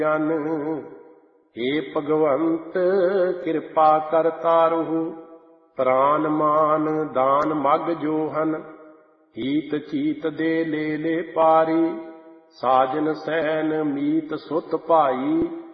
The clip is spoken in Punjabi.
ਜਨ। ਏ ਭਗਵੰਤ ਕਿਰਪਾ ਕਰ ਤਾਰਹੁ, ਪ੍ਰਾਨ ਮਾਨ ਦਾਨ ਮਗ ਜੋ ਹਨ। ਹੀਤ ਚੀਤ ਦੇ ਲੈ ਲੈ ਪਾਰੀ, ਸਾਜਨ ਸੈਨ ਮੀਤ ਸੁਤ ਭਾਈ।